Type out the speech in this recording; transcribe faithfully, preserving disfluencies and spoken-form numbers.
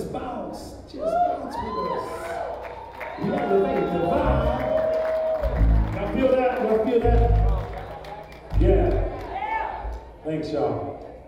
just bounce. Just bounce with us. We elevate the vibe. Y'all feel that? Y'all feel that? Yeah. Thanks, y'all.